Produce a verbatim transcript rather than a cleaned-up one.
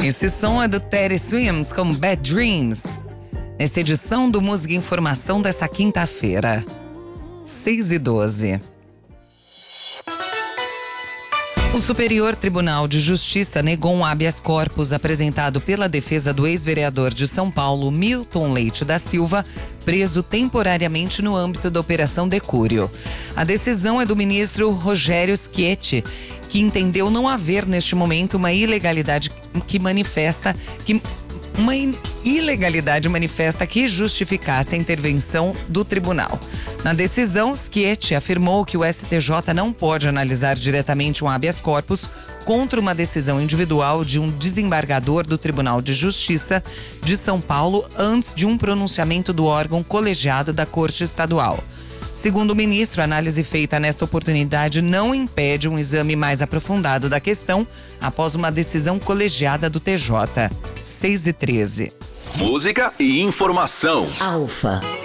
Esse som é do Teddy Swims com Bad Dreams. Nessa edição do Música e Informação dessa quinta-feira, seis e doze. O Superior Tribunal de Justiça negou um habeas corpus apresentado pela defesa do ex-vereador de São Paulo, Milton Leite da Silva, preso temporariamente no âmbito da Operação Decúrio. A decisão é do ministro Rogério Schietti, que entendeu não haver neste momento uma ilegalidade que manifesta que uma ilegalidade manifesta que justificasse a intervenção do tribunal. Na decisão, Schietti afirmou que o S T J não pode analisar diretamente um habeas corpus contra uma decisão individual de um desembargador do Tribunal de Justiça de São Paulo antes de um pronunciamento do órgão colegiado da Corte Estadual. Segundo o ministro, a análise feita nesta oportunidade não impede um exame mais aprofundado da questão após uma decisão colegiada do T J. seis e treze. Música e informação. Alfa.